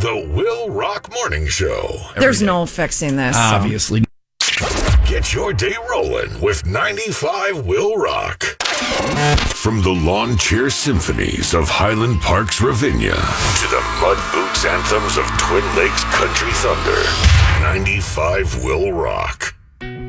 The Will Rock Morning Show. There's no fixing this. Obviously. Get your day rolling with 95 Will Rock. From the lawn chair symphonies of Highland Park's Ravinia to the mud boots anthems of Twin Lakes Country Thunder, 95 Will Rock.